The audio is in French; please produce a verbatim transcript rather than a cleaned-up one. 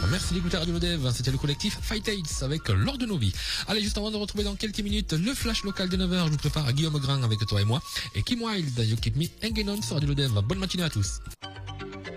Merci d'écouter Radio Lodev. C'était le collectif Fight Aids avec Lors de nos vies. Allez, juste avant de retrouver dans quelques minutes le flash local de neuf heures, je vous prépare Guillaume Grand avec toi et moi. Et Kim Wilde, You Keep Me Hanging On sur Radio Lodev. Bonne matinée à tous.